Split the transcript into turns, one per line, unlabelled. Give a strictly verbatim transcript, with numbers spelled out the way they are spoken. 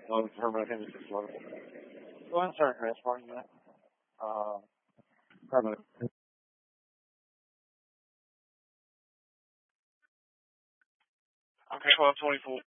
Well, Herman, I think it's just slow. Go ahead and start, Chris. Pardon that. Uh, Herman. Okay, twelve twenty-four.